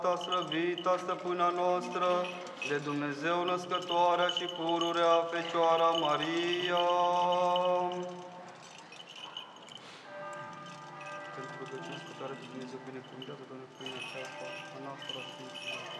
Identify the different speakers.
Speaker 1: Ta slăvita stăpâna noastră, de Dumnezeu născătoarea și pururea Fecioara Maria. Pentru rugăciuni pe care Dumnezeu binecuvântează, Doamne, prin aceasta, a noastră Sfinților.